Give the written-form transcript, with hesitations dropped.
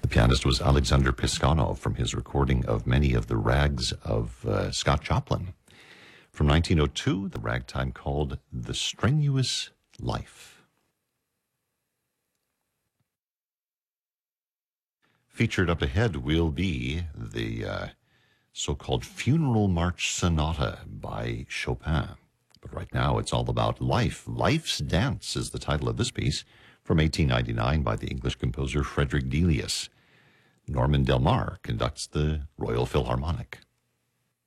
pianist was Alexander Piskanov from his recording of many of the rags of Scott Joplin. From 1902, the ragtime called The Strenuous Life. Featured up ahead will be the so-called Funeral March Sonata by Chopin. But right now it's all about life. Life's Dance is the title of this piece from 1899 by the English composer Frederick Delius. Norman Del Mar conducts the Royal Philharmonic.